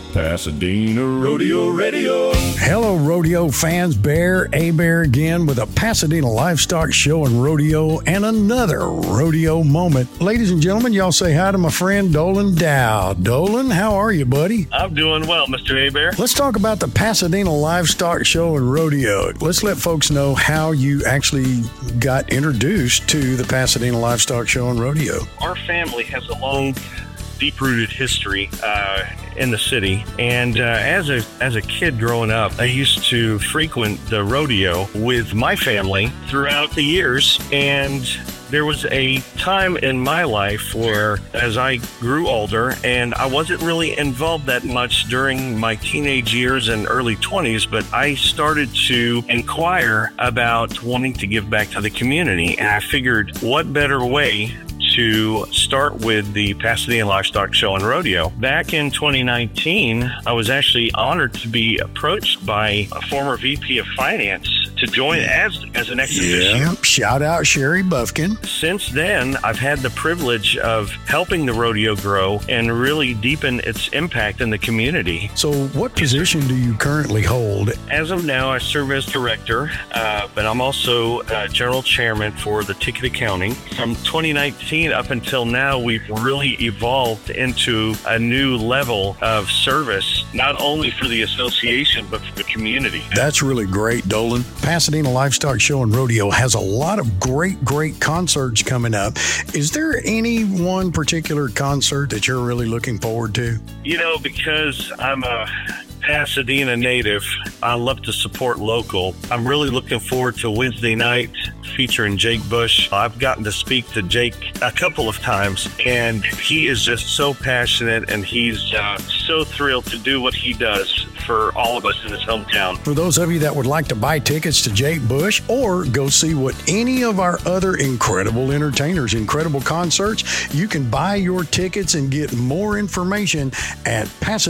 Pasadena Rodeo Radio. Hello, rodeo fans. Bear again with a Pasadena Livestock Show and Rodeo and another rodeo moment. Ladies and gentlemen, y'all say hi to my friend Dolan Dow. Dolan, how are you, buddy? I'm doing well, Mr. Bear. Let's talk about the Pasadena Livestock Show and Rodeo. Let's let folks know how you actually got introduced to the Pasadena Livestock Show and Rodeo. Our family has a long, deep-rooted history in the city, and as a kid growing up, I used to frequent the rodeo with my family throughout the years, and there was a time in my life where, as I grew older, and I wasn't really involved that much during my teenage years and early 20s, but I started to inquire about wanting to give back to the community, and I figured, what better way to start with the Pasadena Livestock Show and Rodeo. Back in 2019, I was actually honored to be approached by a former VP of Finance to join as an exhibition. Yeah, shout out Sherry Buffkin. Since then, I've had the privilege of helping the rodeo grow and really deepen its impact in the community. So what position do you currently hold? As of now, I serve as director, but I'm also general chairman for the ticket accounting. From 2019 up until now, we've really evolved into a new level of service, not only for the association, but for the community. That's really great, Dolan. Pasadena Livestock Show and Rodeo has a lot of great concerts coming up. Is there any one particular concert that you're really looking forward to? You know, because I'm a Pasadena native, I love to support local. I'm really looking forward to Wednesday night featuring Jake Bush. I've gotten to speak to Jake a couple of times, and he is just so passionate, and he's so thrilled to do what he does for all of us in his hometown. For those of you that would like to buy tickets to Jake Bush or go see what any of our other incredible entertainers, incredible concerts, you can buy your tickets and get more information at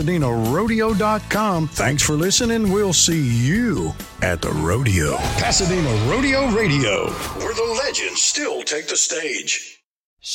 PasadenaRodeo.com. Thanks for listening. We'll see you at the rodeo. Pasadena Rodeo Radio, where the legends still take the stage.